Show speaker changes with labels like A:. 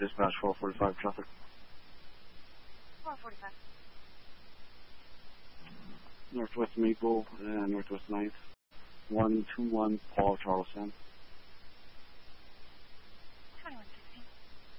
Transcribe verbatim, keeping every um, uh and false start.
A: Dispatch four forty-five traffic.
B: four forty-five.
A: Northwest Maple and Northwest ninth. one two one Paul Charlestown.